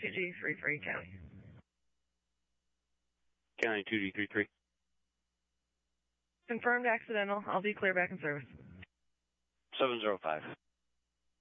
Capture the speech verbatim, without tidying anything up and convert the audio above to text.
two G three three County. County two G three three. Confirmed accidental. I'll be clear back in service. seven zero five.